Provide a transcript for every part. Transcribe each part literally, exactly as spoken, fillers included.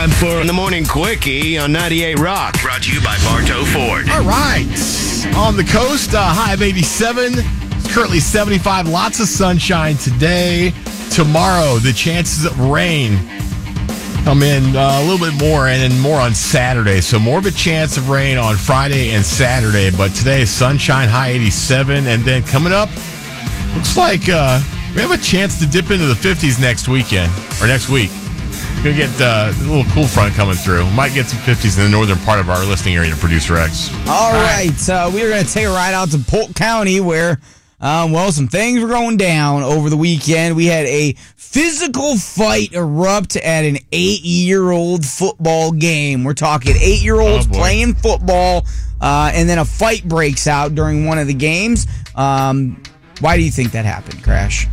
time for In the Morning Quickie on ninety-eight Rock. Brought to you by Bartow Ford. All right. On the coast, uh, high of eighty-seven. Currently seventy-five. Lots of sunshine today. Tomorrow, the chances of rain come in uh, a little bit more, and then more on Saturday. So more of a chance of rain on Friday and Saturday. But today, sunshine, high eighty-seven. And then coming up, looks like uh, we have a chance to dip into the fifties next weekend, or next week. We're going to get uh, a little cool front coming through. Might get some fifties in the northern part of our listening area, Producer X. All right. Uh, we're going to take a ride out to Polk County where, um, well, some things were going down over the weekend. We had a physical fight erupt at an eight-year-old football game. We're talking eight-year-olds oh, playing football, uh, and then a fight breaks out during one of the games. Um, why do you think that happened, Crash?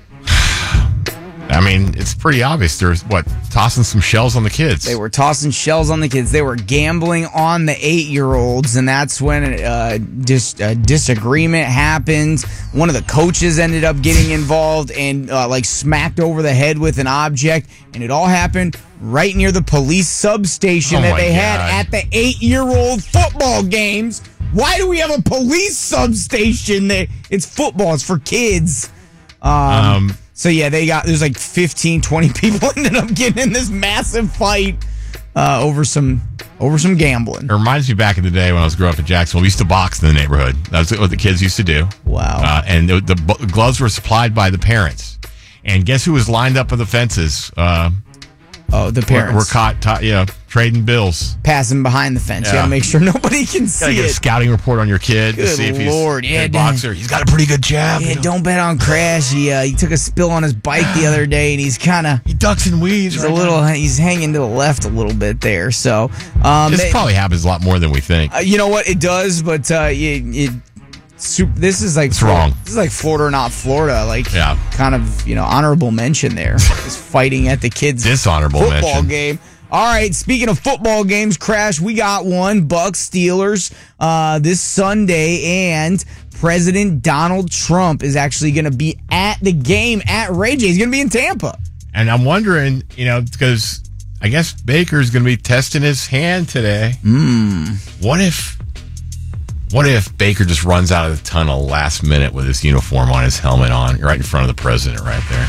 I mean, it's pretty obvious. There's, what, tossing some shells on the kids. They were tossing shells on the kids. They were gambling on the eight-year-olds, and that's when uh, dis- a disagreement happened. One of the coaches ended up getting involved and, uh, like, smacked over the head with an object, and it all happened right near the police substation Oh, that my they God. had at the eight-year-old football games. Why do we have a police substation there? It's football. It's for kids. Um... Um, So, yeah, they got, there's like fifteen, twenty people ended up getting in this massive fight uh, over some over some gambling. It reminds me back in the day when I was growing up in Jacksonville. We used to box in the neighborhood. That's what the kids used to do. Wow. Uh, and the, the bu- gloves were supplied by the parents. And guess who was lined up on the fences? Uh, oh, the parents. We're, we're caught, t- you know, trading bills. Passing behind the fence. You Yeah. got to make sure nobody can Gotta see get a it. scouting report on your kid Good to see if he's Lord. a Yeah, good don't- boxer. He's got a pretty good jab. Yeah, you know. don't bet on Crash. He, uh, he took a spill on his bike the other day, and he's kind of... He ducks and weaves. He's right a little. now. He's hanging to the left a little bit there. So, um, This they- probably happens a lot more than we think. uh, you know what? It does, but uh, it, it super, this is like It's wrong. This is like Florida, not Florida. Like, Yeah. kind of, you know, honorable mention there. Is fighting at the kids' Dishonorable football mention. game. All right, speaking of football games, Crash, we got one. Bucks Steelers uh, this Sunday, and President Donald Trump is actually going to be at the game at Ray J. He's going to be in Tampa. And I'm wondering, you know, because I guess Baker's going to be testing his hand today. Mm. What if, what if Baker just runs out of the tunnel last minute with his uniform on, his helmet on, right in front of the president, right there?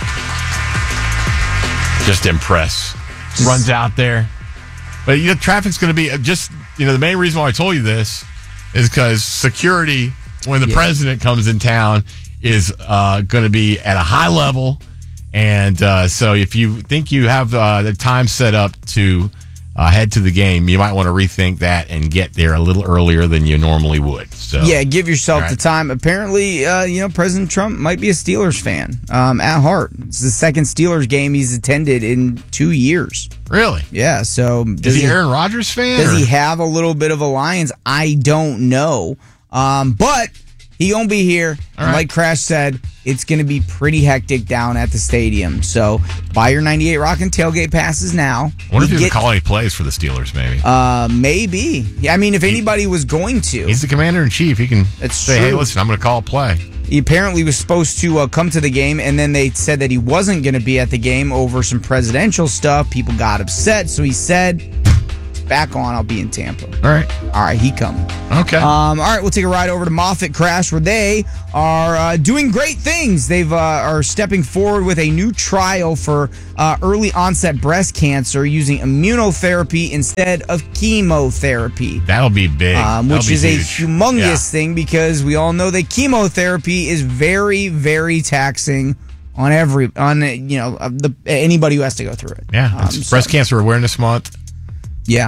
Just impress. Just- Runs out there. But, you know, traffic's going to be just, you know, the main reason why I told you this is because security, when the Yeah. president comes in town, is uh, going to be at a high level. And uh, so if you think you have uh, the time set up to uh, head to the game, you might want to rethink that and get there a little earlier than you normally would. So Yeah, give yourself All right. the time. Apparently, uh, you know, President Trump might be a Steelers fan um, at heart. It's the second Steelers game he's attended in two years. Really? Yeah, so Is does he he, Aaron Rodgers fan? does or- he have a little bit of alliance? I don't know. Um, but he gonna be here. All right. Like Crash said, it's gonna be pretty hectic down at the stadium. So buy your ninety-eight Rockin' tailgate passes now. I wonder if You he's get- calling plays for the Steelers, maybe. Uh, maybe. Yeah, I mean, if anybody was going to, He's the commander in chief. He can That's say, hey, true. listen, I'm going to call a play. he apparently was supposed to uh, come to the game, and then they said that he wasn't going to be at the game over some presidential stuff. People got upset, so he said, back on, I'll be in Tampa. All right. All right, he coming. Okay. Um, all right, we'll take a ride over to Moffett Crash, where they are uh, doing great things. They've uh, are stepping forward with a new trial for uh, early onset breast cancer using immunotherapy instead of chemotherapy. That'll be big. Um, That'll which be is a huge. humongous Yeah. thing because we all know that chemotherapy is very, very taxing on every on you know uh, the anybody who has to go through it. Yeah. Um, It's so- Breast Cancer Awareness Month. Yeah,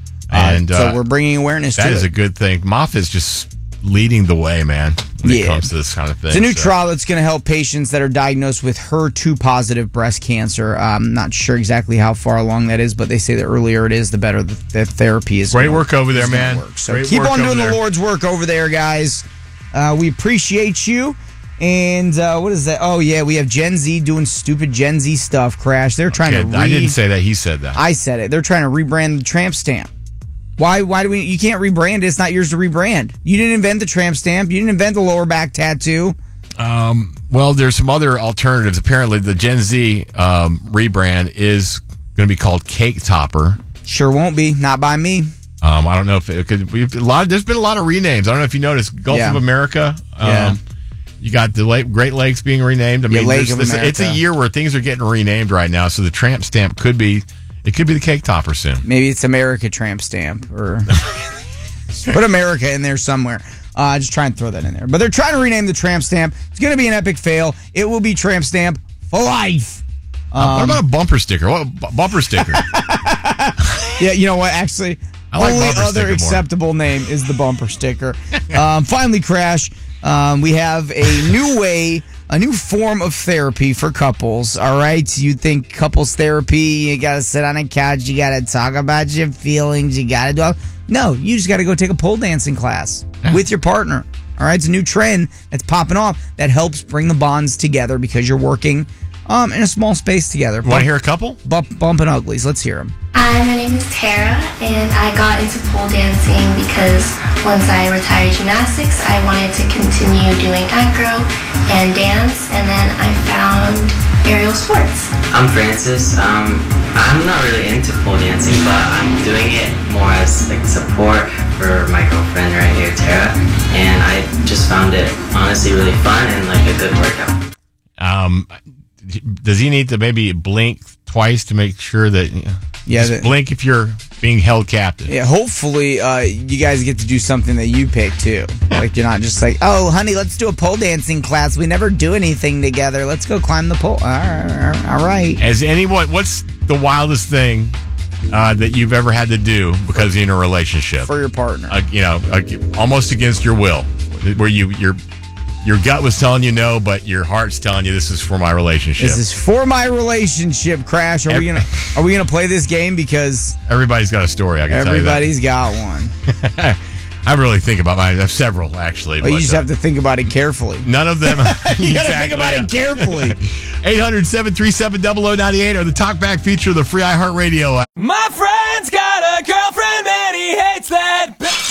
And uh, so uh, we're bringing awareness that to is it. a good thing. Moff is just leading the way, man, when Yeah. it comes to this kind of thing. It's a new so. trial that's going to help patients that are diagnosed with H E R two positive breast cancer. I'm not sure exactly how far along that is, but they say the earlier it is, the better the, the therapy is. Great gonna- work over there, is gonna man. work. So Great keep work on over doing there. the Lord's work over there, guys. Uh, we appreciate you. And uh, what is that? Oh, yeah, we have Gen Z doing stupid Gen Z stuff, Crash. They're trying Yeah, to re- I didn't say that. He said that. I said it. They're trying to rebrand the tramp stamp. Why Why do we? You can't rebrand it. It's not yours to rebrand. You didn't invent the tramp stamp. You didn't invent the lower back tattoo. Um, well, there's some other alternatives. Apparently, the Gen Z um, rebrand is going to be called Cake Topper. Sure won't be. Not by me. Um, I don't know if it could. We've, a lot. There's been a lot of renames. I don't know if you noticed. Gulf Yeah. of America. Um, Yeah. You got the Lake, Great Lakes being renamed. I Yeah, mean, Lake this- of this- America. it's a year where things are getting renamed right now. So the tramp stamp could be. It could be the Cake Topper soon. Maybe it's America Tramp Stamp or put America in there somewhere. Uh, just try and throw that in there. But they're trying to rename the Tramp Stamp. It's going to be an epic fail. It will be Tramp Stamp for life. Uh, what about a bumper sticker? What b- bumper sticker? Yeah, you know what? Actually, I like only bumper other sticker more. acceptable name is the bumper sticker. um, finally, Crash, um, we have a new way, a new form of therapy for couples. All right, you think couples therapy? You got to sit on a couch. You got to talk about your feelings. You got to do all. No, you just got to go take a pole dancing class with your partner. All right, it's a new trend that's popping off that helps bring the bonds together because you're working um, in a small space together. Want to hear a couple? Bump, bumping uglies. Let's hear them. Hi, my name is Tara, and I got into pole dancing because once I retired gymnastics, I wanted to continue doing acro and dance, and then I found aerial sports. I'm Francis. Um, I'm not really into pole dancing, but I'm doing it more as like support for my girlfriend right here, Tara, and I just found it honestly really fun and like a good workout. Um, does he need to maybe blink twice to make sure that? Yeah, just the- blink if you're being held captive. Yeah, hopefully uh, you guys get to do something that you pick too. Like you're not just like, oh, honey, let's do a pole dancing class. We never do anything together. Let's go climb the pole. All right. All right. As anyone, what's the wildest thing uh, that you've ever had to do because you're in a relationship? For your partner. Uh, you know, uh, almost against your will, where you your your gut was telling you no, but your heart's telling you this is for my relationship. This is for my relationship, Crash. Are we gonna Are we gonna play this game because Everybody's got a story. I can everybody's got one? tell you that. I really think about mine. I have several actually. Well, you but, just uh, have to think about it carefully. None of them. You gotta think about it carefully. eight hundred, seven three seven, zero zero nine eight or the Talkback feature of the free iHeartRadio app. My friend's got a girl.